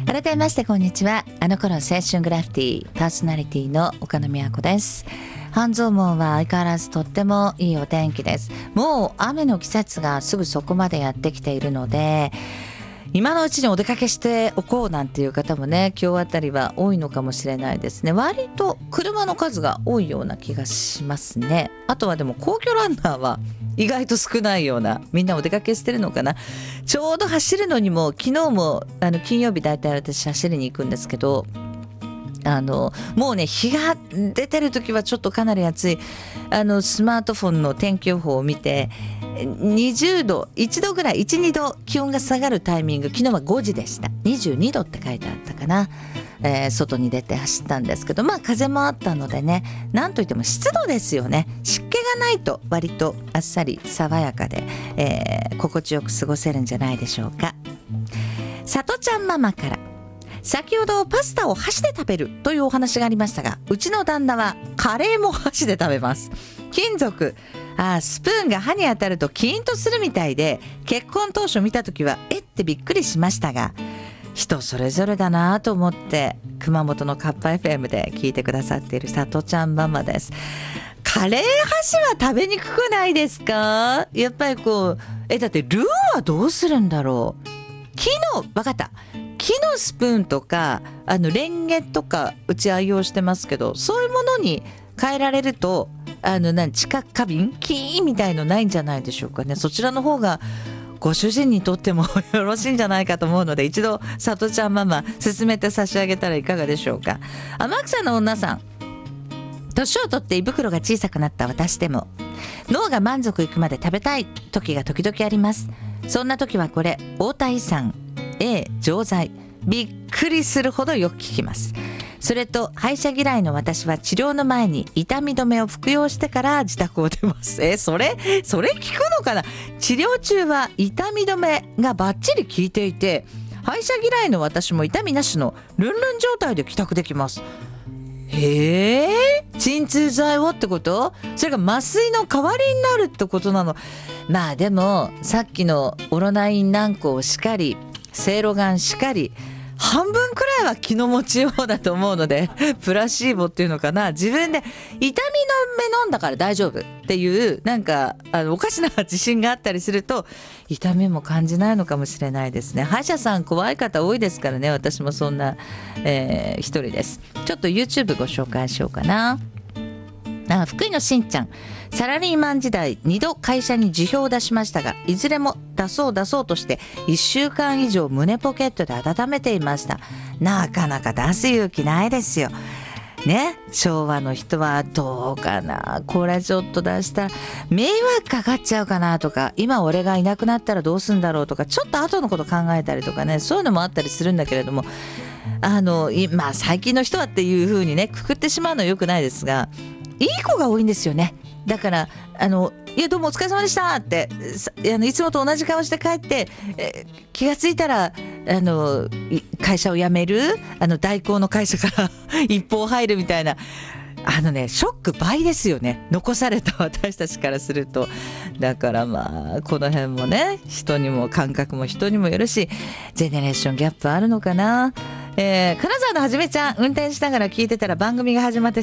改めましてこんにちは。あの頃青春グラフィティパーソナリティの岡野美和子です。半蔵門は相変わらずとってもいいお天気です。もう雨の季節がすぐそこまでやってきているので、今のうちにお出かけしておこうなんていう方もね、今日あたりは多いのかもしれないですね。割と車の数が多いような気がしますね。あとはでも皇居ランナーは意外と少ないような、みんなお出かけしてるのかな。ちょうど走るのにも、昨日も金曜日だいたい私走りに行くんですけど、もうね、日が出てる時はちょっとかなり暑い。スマートフォンの天気予報を見て20度1度ぐらい 1,2 度気温が下がるタイミング、昨日は5時でした。22度って書いてあったかな。外に出て走ったんですけど、風もあったのでね、なんといっても湿度ですよね。湿気がないと割とあっさり爽やかで、心地よく過ごせるんじゃないでしょうか。さとちゃんママから、先ほどパスタを箸で食べるというお話がありましたが、うちの旦那はカレーも箸で食べます。金属スプーンが歯に当たるとキーンとするみたいで、結婚当初見た時はってびっくりしましたが、人それぞれだなと思って、熊本のカッパ FM で聞いてくださっているさとちゃんママです。カレー箸は食べにくくないですか？やっぱりこうだってルーはどうするんだろう。わかった、木のスプーンとかレンゲとかうち愛用してますけど、そういうものに変えられると知覚過敏キーンみたいのないんじゃないでしょうかね。そちらの方がご主人にとってもよろしいんじゃないかと思うので、一度さとちゃんママ進めて差し上げたらいかがでしょうか。天草の女さん、年を取って胃袋が小さくなった私でも脳が満足いくまで食べたい時が時々あります。そんな時はこれ大田遺産錠剤、びっくりするほどよく効きます。それと歯医者嫌いの私は治療の前に痛み止めを服用してから自宅を出ます。それ効くのかな。治療中は痛み止めがバッチリ効いていて、歯医者嫌いの私も痛みなしのルンルン状態で帰宅できます。鎮痛剤をってこと？それが麻酔の代わりになるってことなの。でもさっきのオロナイン軟膏しかり、セイロガンしかり、半分くらいは気の持ちようだと思うので、プラシーボっていうのかな、自分で痛み止め飲んだから大丈夫っていうおかしな自信があったりすると、痛みも感じないのかもしれないですね。歯医者さん怖い方多いですからね。私もそんな、一人です。ちょっと YouTube ご紹介しようかな。福井のしんちゃん、サラリーマン時代2度会社に辞表を出しましたが、いずれも出そうとして1週間以上胸ポケットで温めていました。なかなか出す勇気ないですよね。昭和の人はどうかな、これちょっと出したら迷惑かかっちゃうかなとか、今俺がいなくなったらどうするんだろうとか、ちょっと後のこと考えたりとかね、そういうのもあったりするんだけれども、最近の人はっていう風にねくくってしまうのは良くないですが、いい子が多いんですよね。だからいやどうもお疲れ様でしたっていつもと同じ顔して帰って、気がついたら会社を辞める、代行の会社から一報入るみたいな、ショック倍ですよね、残された私たちからすると。だからこの辺もね、人にも感覚も人にもよるし、ジェネレーションギャップあるのかな。金沢のはじめちゃん、運転しながら聞いてたら番組が始まって